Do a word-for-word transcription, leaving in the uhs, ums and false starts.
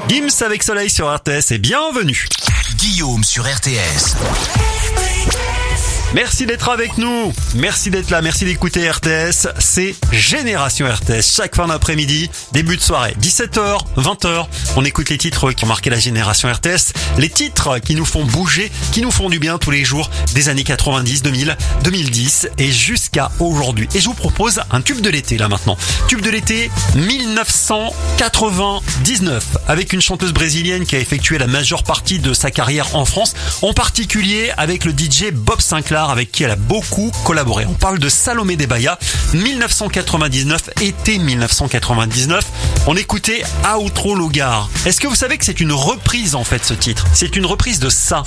Gims avec Soleil sur R T S et bienvenue. Guillaume sur R T S. Merci d'être avec nous, merci d'être là, merci d'écouter R T S, c'est Génération R T S, chaque fin d'après-midi, début de soirée, dix-sept heures, vingt heures, on écoute les titres qui ont marqué la Génération R T S, les titres qui nous font bouger, qui nous font du bien tous les jours, des années quatre-vingt-dix, deux mille, deux mille dix et jusqu'à aujourd'hui. Et je vous propose un tube de l'été là maintenant, tube de l'été mille neuf cent quatre-vingt-dix-neuf, avec une chanteuse brésilienne qui a effectué la majeure partie de sa carrière en France, en particulier avec le D J Bob Sinclair, avec qui elle a beaucoup collaboré. On parle de Salomé Debaya, mille neuf cent quatre-vingt-dix-neuf, été mille neuf cent quatre-vingt-dix-neuf. On écoutait Outro Lugar. Est-ce que vous savez que c'est une reprise en fait ce titre? C'est une reprise de ça.